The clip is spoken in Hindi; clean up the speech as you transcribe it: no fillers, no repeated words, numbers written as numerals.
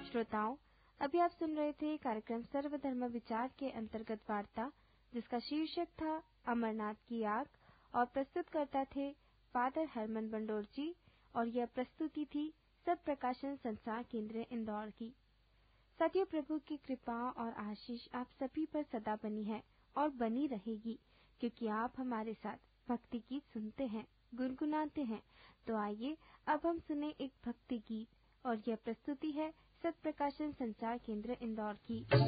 श्रोताओं, अभी आप सुन रहे थे कार्यक्रम सर्वधर्म विचार के अंतर्गत वार्ता, जिसका शीर्षक था अमरनाथ की आग और प्रस्तुतकर्ता थे फादर हरमन बंडोर जी और यह प्रस्तुति थी सत प्रकाशन संसार केंद्र इंदौर की। साथियों, प्रभु की कृपा और आशीष आप सभी पर सदा बनी है और बनी रहेगी, क्योंकि आप हमारे साथ भक्ति गीत सुनते हैं, गुनगुनाते हैं। तो आइए अब हम सुने एक भक्ति गीत और यह प्रस्तुति है सत प्रकाशन संचार केंद्र इंदौर की।